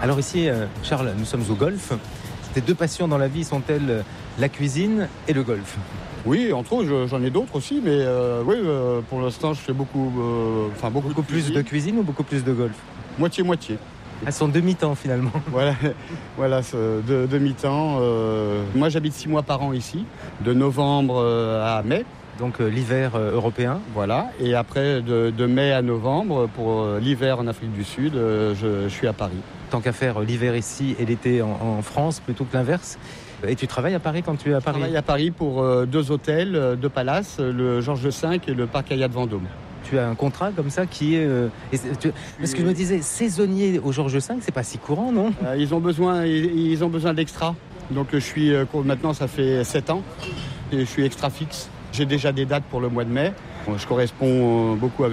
Alors ici, Charles, nous sommes au golf. Tes deux passions dans la vie sont-elles la cuisine et le golf? Oui, entre autres, j'en ai d'autres aussi, mais pour l'instant, je fais beaucoup Plus de cuisine ou beaucoup plus de golf? Moitié-moitié. Elles sont demi-temps finalement. Voilà, de mi-temps. Moi, j'habite 6 mois par an ici, de novembre à mai. Donc l'hiver européen. Voilà, et après, de mai à novembre, pour l'hiver en Afrique du Sud, je suis à Paris. Tant qu'à faire l'hiver ici et l'été en France plutôt que l'inverse. Et tu travailles à Paris quand tu es à Paris? Je travaille à Paris pour 2 hôtels, 2 palaces, le Georges V et le Parc Hyatt Vendôme. Tu as un contrat comme ça qui est... Parce que je me disais, saisonnier au Georges V, c'est pas si courant, non? Ils ont besoin d'extra. Donc je suis, maintenant ça fait 7 ans, et je suis extra fixe. J'ai déjà des dates pour le mois de mai. Je corresponds beaucoup avec